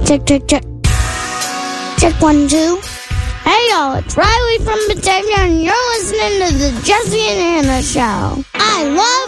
Check, check, check. Check 1, 2. Hey y'all, it's Riley from Batavia and you're listening to the Jesse and Anna Show. I love